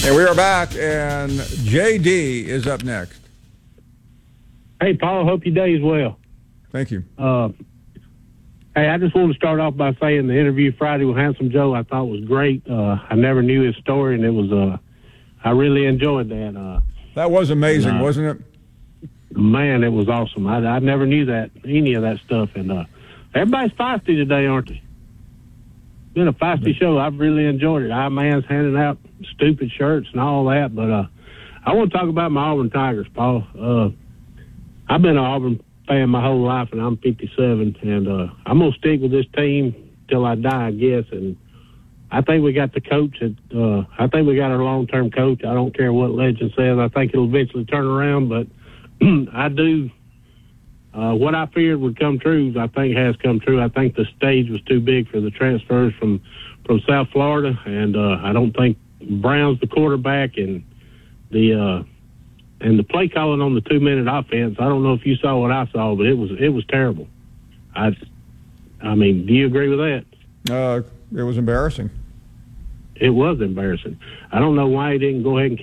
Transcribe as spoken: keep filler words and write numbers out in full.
And we are back, and J D is up next. Hey, Paul, hope your day is well. Thank you. Uh, hey, I just want to start off by saying the interview Friday with Handsome Joe I thought was great. Uh, I never knew his story, and it was uh, I really enjoyed that. Uh, that was amazing, and, uh, wasn't it? Man, it was awesome. I, I never knew that, any of that stuff. And uh, everybody's feisty today, aren't they? Been a feisty show. I've really enjoyed it. Our man's handing out stupid shirts and all that. But uh, I want to talk about my Auburn Tigers, Paul. Uh, I've been an Auburn fan my whole life, and I'm fifty-seven. And uh, I'm going to stick with this team till I die, I guess. And I think we got the coach. That, uh, I think we got our long-term coach. I don't care what legend says. I think it'll eventually turn around. But I do. Uh, what I feared would come true, I think has come true. I think the stage was too big for the transfers from, from South Florida, and uh, I don't think Brown's the quarterback, and the uh, and the play calling on the two minute offense. I don't know if you saw what I saw, but it was it was terrible. I, I mean, do you agree with that? Uh, it was embarrassing. It was embarrassing. I don't know why he didn't go ahead and